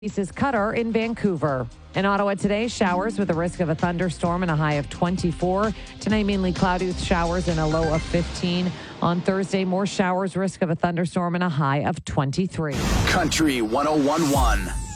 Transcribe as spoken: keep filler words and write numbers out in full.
This Cutter in Vancouver. In Ottawa today, showers with a risk of a thunderstorm and a high of twenty-four. Tonight, mainly cloudy with showers and a low of fifteen. On Thursday, more showers, risk of a thunderstorm and a high of twenty-three. Country one oh one point one.